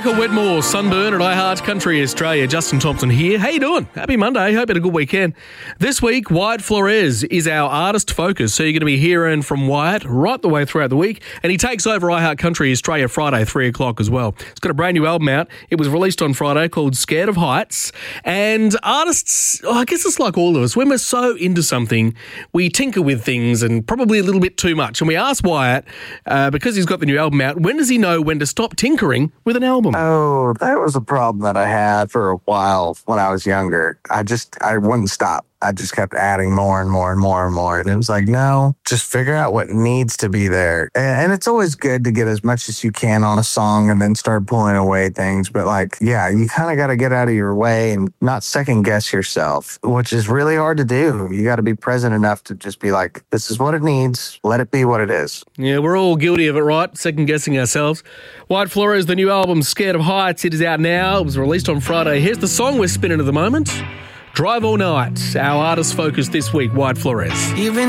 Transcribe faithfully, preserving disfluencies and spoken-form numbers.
Michael Wetmore, Sunburn at iHeart Country Australia. Justin Thompson here. How you doing? Happy Monday. Hope you had a good weekend. This week, Wyatt Flores is our artist focus, so you're going to be hearing from Wyatt right the way throughout the week, and he takes over iHeart Country Australia Friday, three o'clock as well. He's got a brand new album out. It was released on Friday called Scared of Heights, and artists, oh, I guess it's like all of us, when we're so into something, we tinker with things and probably a little bit too much, and we asked Wyatt, uh, because he's got the new album out, when does he know when to stop tinkering with an album? Oh, that was a problem that I had for a while when I was younger. I just, I wouldn't stop. I just kept adding more and more and more and more. And it was like, no, just figure out what needs to be there. And it's always good to get as much as you can on a song and then start pulling away things. But like, yeah, you kind of got to get out of your way and not second guess yourself, which is really hard to do. You got to be present enough to just be like, this is what it needs. Let it be what it is. Yeah, we're all guilty of it, right? Second guessing ourselves. Wyatt Flores, the new album, Scared of Heights. It is out now. It was released on Friday. Here's the song we're spinning at the moment. Drive All Night, our artist focus this week, Wyatt Flores. Even